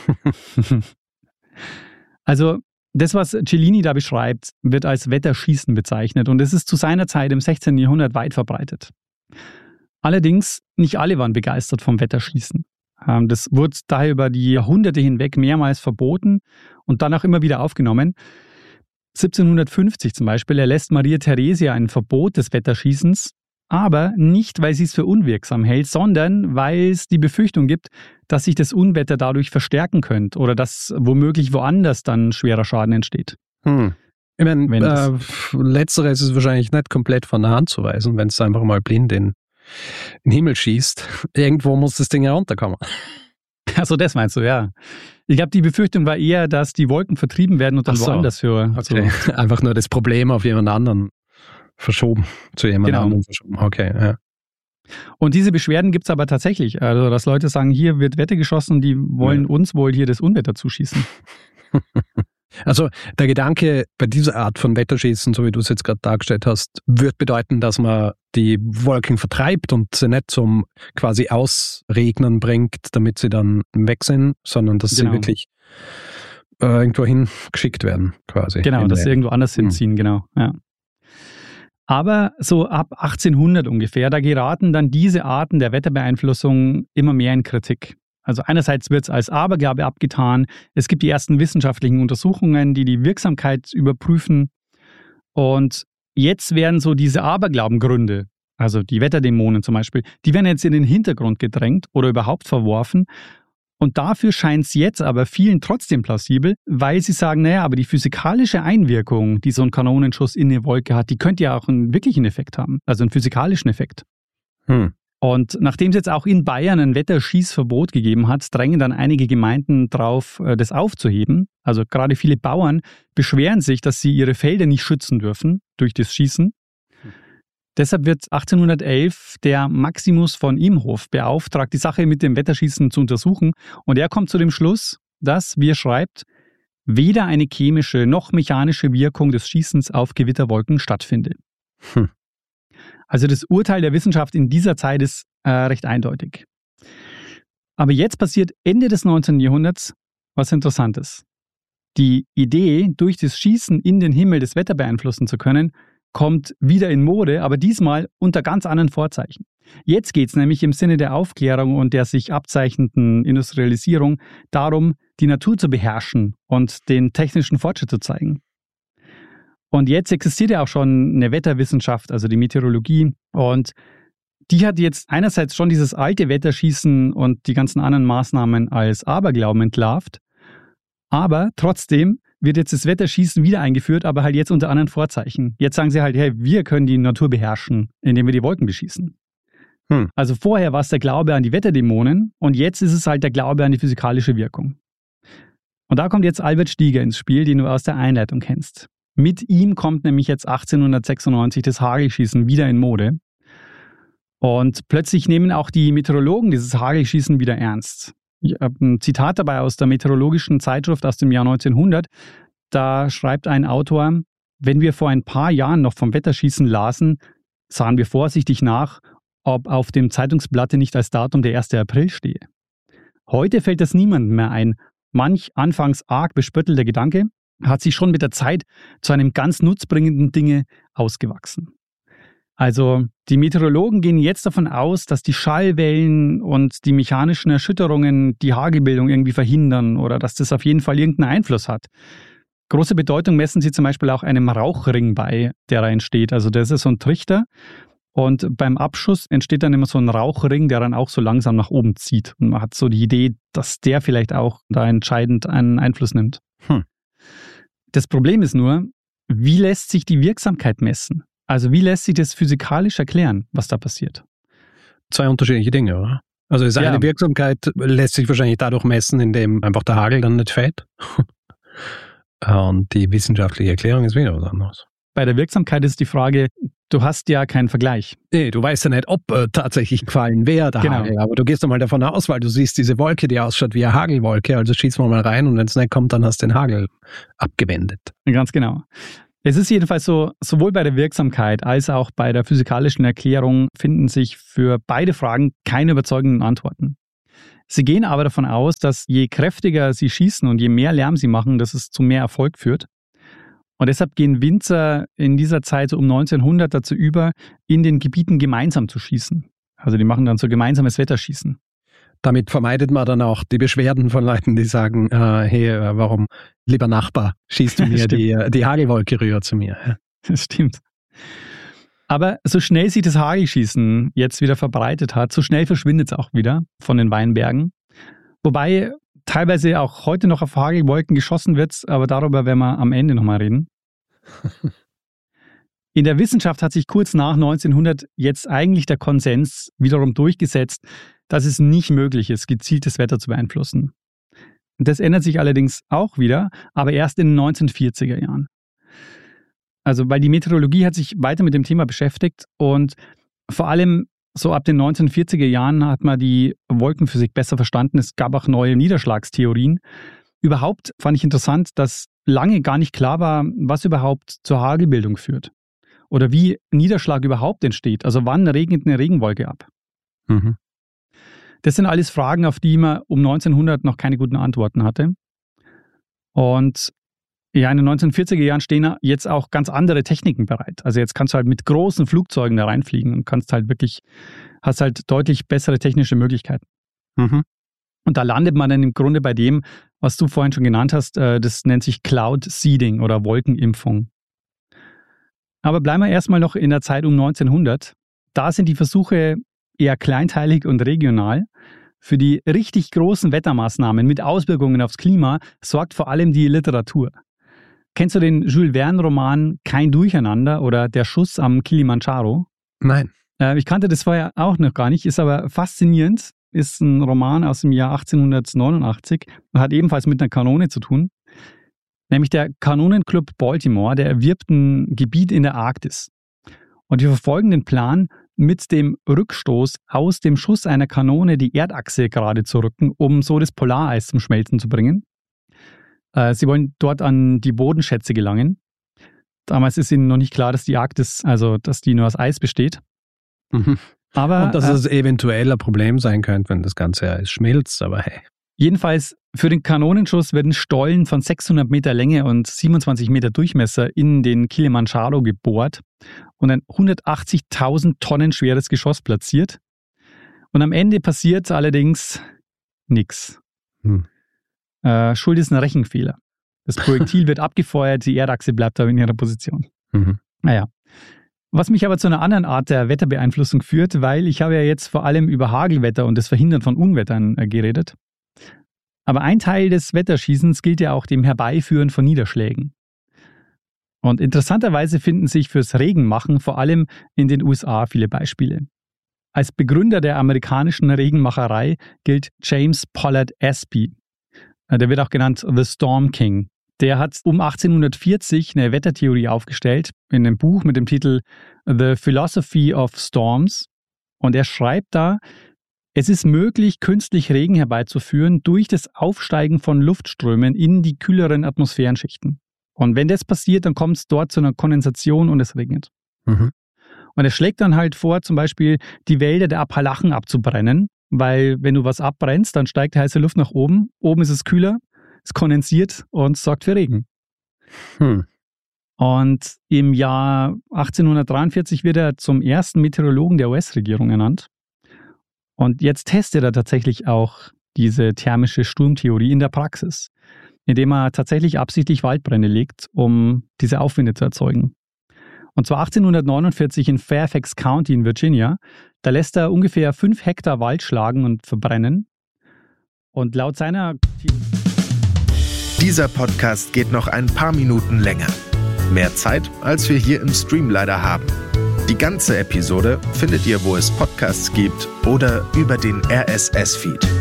Also das, was Cellini da beschreibt, wird als Wetterschießen bezeichnet und es ist zu seiner Zeit im 16. Jahrhundert weit verbreitet. Allerdings, nicht alle waren begeistert vom Wetterschießen. Das wurde daher über die Jahrhunderte hinweg mehrmals verboten und dann auch immer wieder aufgenommen. 1750 zum Beispiel erlässt Maria Theresia ein Verbot des Wetterschießens, aber nicht, weil sie es für unwirksam hält, sondern weil es die Befürchtung gibt, dass sich das Unwetter dadurch verstärken könnte oder dass womöglich woanders dann schwerer Schaden entsteht. Ich meine, letzteres ist wahrscheinlich nicht komplett von der Hand zu weisen, wenn es einfach mal blind in den Himmel schießt. Irgendwo muss das Ding herunterkommen. Also das meinst du, ja. Ich glaube, die Befürchtung war eher, dass die Wolken vertrieben werden und dann woanders höher. Okay. So. Einfach nur das Problem auf jemand anderen verschoben, zu jemand anderem verschoben. Okay, ja. Und diese Beschwerden gibt es aber tatsächlich. Also, dass Leute sagen, hier wird Wetter geschossen und die wollen uns wohl hier das Unwetter zuschießen. Also der Gedanke bei dieser Art von Wetterschießen, so wie du es jetzt gerade dargestellt hast, wird bedeuten, dass man die Wolken vertreibt und sie nicht zum quasi Ausregnen bringt, damit sie dann weg sind, sondern dass sie wirklich irgendwo hingeschickt werden quasi. Genau, dass sie irgendwo anders hinziehen, genau. Ja. Aber so ab 1800 ungefähr, da geraten dann diese Arten der Wetterbeeinflussung immer mehr in Kritik. Also einerseits wird es als Aberglaube abgetan. Es gibt die ersten wissenschaftlichen Untersuchungen, die die Wirksamkeit überprüfen. Und jetzt werden so diese Aberglaubengründe, also die Wetterdämonen zum Beispiel, die werden jetzt in den Hintergrund gedrängt oder überhaupt verworfen. Und dafür scheint es jetzt aber vielen trotzdem plausibel, weil sie sagen, naja, aber die physikalische Einwirkung, die so ein Kanonenschuss in eine Wolke hat, die könnte ja auch einen wirklichen Effekt haben, also einen physikalischen Effekt. Und nachdem es jetzt auch in Bayern ein Wetterschießverbot gegeben hat, drängen dann einige Gemeinden drauf, das aufzuheben. Also gerade viele Bauern beschweren sich, dass sie ihre Felder nicht schützen dürfen durch das Schießen. Deshalb wird 1811 der Maximus von Imhof beauftragt, die Sache mit dem Wetterschießen zu untersuchen. Und er kommt zu dem Schluss, dass, wie er schreibt, weder eine chemische noch mechanische Wirkung des Schießens auf Gewitterwolken stattfindet. Also das Urteil der Wissenschaft in dieser Zeit ist recht eindeutig. Aber jetzt passiert Ende des 19. Jahrhunderts was Interessantes. Die Idee, durch das Schießen in den Himmel das Wetter beeinflussen zu können, kommt wieder in Mode, aber diesmal unter ganz anderen Vorzeichen. Jetzt geht es nämlich im Sinne der Aufklärung und der sich abzeichnenden Industrialisierung darum, die Natur zu beherrschen und den technischen Fortschritt zu zeigen. Und jetzt existiert ja auch schon eine Wetterwissenschaft, also die Meteorologie. Und die hat jetzt einerseits schon dieses alte Wetterschießen und die ganzen anderen Maßnahmen als Aberglauben entlarvt. Aber trotzdem wird jetzt das Wetterschießen wieder eingeführt, aber halt jetzt unter anderen Vorzeichen. Jetzt sagen sie halt, hey, wir können die Natur beherrschen, indem wir die Wolken beschießen. Also vorher war es der Glaube an die Wetterdämonen und jetzt ist es halt der Glaube an die physikalische Wirkung. Und da kommt jetzt Albert Stieger ins Spiel, den du aus der Einleitung kennst. Mit ihm kommt nämlich jetzt 1896 das Hagelschießen wieder in Mode. Und plötzlich nehmen auch die Meteorologen dieses Hagelschießen wieder ernst. Ich habe ein Zitat dabei aus der meteorologischen Zeitschrift aus dem Jahr 1900. Da schreibt ein Autor, wenn wir vor ein paar Jahren noch vom Wetterschießen lasen, sahen wir vorsichtig nach, ob auf dem Zeitungsblatte nicht als Datum der 1. April stehe. Heute fällt das niemandem mehr ein. Manch anfangs arg bespöttelter Gedanke hat sich schon mit der Zeit zu einem ganz nutzbringenden Dinge ausgewachsen. Also die Meteorologen gehen jetzt davon aus, dass die Schallwellen und die mechanischen Erschütterungen die Hagelbildung irgendwie verhindern oder dass das auf jeden Fall irgendeinen Einfluss hat. Große Bedeutung messen sie zum Beispiel auch einem Rauchring bei, der da entsteht. Also das ist so ein Trichter und beim Abschuss entsteht dann immer so ein Rauchring, der dann auch so langsam nach oben zieht. Und man hat so die Idee, dass der vielleicht auch da entscheidend einen Einfluss nimmt. Das Problem ist nur, wie lässt sich die Wirksamkeit messen? Also wie lässt sich das physikalisch erklären, was da passiert? Zwei unterschiedliche Dinge, oder? Also das eine Wirksamkeit lässt sich wahrscheinlich dadurch messen, indem einfach der Hagel dann nicht fällt. Und die wissenschaftliche Erklärung ist wieder was anderes. Bei der Wirksamkeit ist die Frage, du hast ja keinen Vergleich. Nee, du weißt ja nicht, ob tatsächlich gefallen wäre der Hagel. Aber du gehst doch mal davon aus, weil du siehst diese Wolke, die ausschaut wie eine Hagelwolke. Also schießen wir mal rein und wenn es nicht kommt, dann hast du den Hagel abgewendet. Ganz genau. Es ist jedenfalls so, sowohl bei der Wirksamkeit als auch bei der physikalischen Erklärung finden sich für beide Fragen keine überzeugenden Antworten. Sie gehen aber davon aus, dass je kräftiger sie schießen und je mehr Lärm sie machen, dass es zu mehr Erfolg führt. Und deshalb gehen Winzer in dieser Zeit so um 1900 dazu über, in den Gebieten gemeinsam zu schießen. Also die machen dann so gemeinsames Wetterschießen. Damit vermeidet man dann auch die Beschwerden von Leuten, die sagen, hey, warum, lieber Nachbar, schießt du mir die Hagelwolke rüber zu mir. Das stimmt. Aber so schnell sich das Hagelschießen jetzt wieder verbreitet hat, so schnell verschwindet es auch wieder von den Weinbergen. Wobei teilweise auch heute noch auf Hagelwolken geschossen wird, aber darüber werden wir am Ende nochmal reden. In der Wissenschaft hat sich kurz nach 1900 jetzt eigentlich der Konsens wiederum durchgesetzt, dass es nicht möglich ist, gezieltes Wetter zu beeinflussen. Das ändert sich allerdings auch wieder, aber erst in den 1940er Jahren. Also weil die Meteorologie hat sich weiter mit dem Thema beschäftigt und vor allem so ab den 1940er Jahren hat man die Wolkenphysik besser verstanden. Es gab auch neue Niederschlagstheorien. Überhaupt fand ich interessant, dass lange gar nicht klar war, was überhaupt zur Hagelbildung führt. Oder wie Niederschlag überhaupt entsteht. Also wann regnet eine Regenwolke ab? Mhm. Das sind alles Fragen, auf die man um 1900 noch keine guten Antworten hatte. Und ja, in den 1940er Jahren stehen jetzt auch ganz andere Techniken bereit. Also jetzt kannst du halt mit großen Flugzeugen da reinfliegen und hast halt deutlich bessere technische Möglichkeiten. Mhm. Und da landet man dann im Grunde bei dem, was du vorhin schon genannt hast, das nennt sich Cloud Seeding oder Wolkenimpfung. Aber bleiben wir erstmal noch in der Zeit um 1900. Da sind die Versuche eher kleinteilig und regional. Für die richtig großen Wettermaßnahmen mit Auswirkungen aufs Klima sorgt vor allem die Literatur. Kennst du den Jules Verne-Roman Kein Durcheinander oder Der Schuss am Kilimanjaro? Nein. Ich kannte das vorher auch noch gar nicht, ist aber faszinierend. Ist ein Roman aus dem Jahr 1889 und hat ebenfalls mit einer Kanone zu tun. Nämlich der Kanonenclub Baltimore, der erwirbt ein Gebiet in der Arktis. Und die verfolgen den Plan, mit dem Rückstoß aus dem Schuss einer Kanone die Erdachse gerade zu rücken, um so das Polareis zum Schmelzen zu bringen. Sie wollen dort an die Bodenschätze gelangen. Damals ist ihnen noch nicht klar, dass die Arktis, also dass die nur aus Eis besteht. Mhm. Und dass es eventuell ein Problem sein könnte, wenn das ganze Eis schmilzt, aber hey. Jedenfalls für den Kanonenschuss werden Stollen von 600 Meter Länge und 27 Meter Durchmesser in den Kilimanjaro gebohrt und ein 180.000 Tonnen schweres Geschoss platziert. Und am Ende passiert allerdings nichts. Schuld ist ein Rechenfehler. Das Projektil wird abgefeuert, die Erdachse bleibt aber in ihrer Position. Mhm. Naja. Was mich aber zu einer anderen Art der Wetterbeeinflussung führt, weil ich habe ja jetzt vor allem über Hagelwetter und das Verhindern von Unwettern geredet. Aber ein Teil des Wetterschießens gilt ja auch dem Herbeiführen von Niederschlägen. Und interessanterweise finden sich fürs Regenmachen vor allem in den USA viele Beispiele. Als Begründer der amerikanischen Regenmacherei gilt James Pollard Espy. Der wird auch genannt The Storm King. Der hat um 1840 eine Wettertheorie aufgestellt in einem Buch mit dem Titel The Philosophy of Storms. Und er schreibt da, es ist möglich, künstlich Regen herbeizuführen durch das Aufsteigen von Luftströmen in die kühleren Atmosphärenschichten. Und wenn das passiert, dann kommt es dort zu einer Kondensation und es regnet. Mhm. Und er schlägt dann halt vor, zum Beispiel die Wälder der Appalachen abzubrennen, weil wenn du was abbrennst, dann steigt die heiße Luft nach oben. Oben ist es kühler, es kondensiert und sorgt für Regen. Und im Jahr 1843 wird er zum ersten Meteorologen der US-Regierung ernannt. Und jetzt testet er tatsächlich auch diese thermische Sturmtheorie in der Praxis, indem er tatsächlich absichtlich Waldbrände legt, um diese Aufwinde zu erzeugen. Und zwar 1849 in Fairfax County in Virginia. Da lässt er ungefähr 5 Hektar Wald schlagen und verbrennen. Und laut seiner... Dieser Podcast geht noch ein paar Minuten länger. Mehr Zeit, als wir hier im Stream leider haben. Die ganze Episode findet ihr, wo es Podcasts gibt oder über den RSS-Feed.